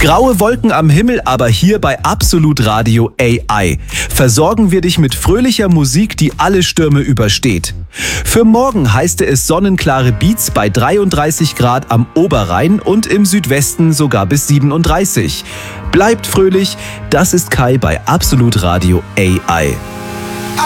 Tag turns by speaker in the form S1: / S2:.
S1: Graue Wolken am Himmel, aber hier bei Absolut Radio AI versorgen wir dich mit fröhlicher Musik, die alle Stürme übersteht. Für morgen heißt es sonnenklare Beats bei 33 Grad am Oberrhein und im Südwesten sogar bis 37. Bleibt fröhlich, das ist Kai bei Absolut Radio AI.